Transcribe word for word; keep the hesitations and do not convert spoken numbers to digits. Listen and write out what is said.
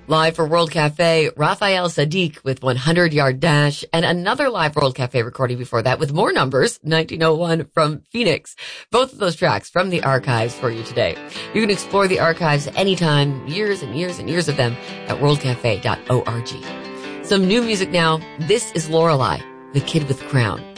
Live for World Cafe, Raphael Sadiq with one hundred yard Dash, and another live World Cafe recording before that with more numbers, nineteen oh one from Phoenix. Both of those tracks from the archives for you today. You can explore the archives anytime, years and years and years of them at world cafe dot org. Some new music now. This is Lorelei, the Kid with Crown.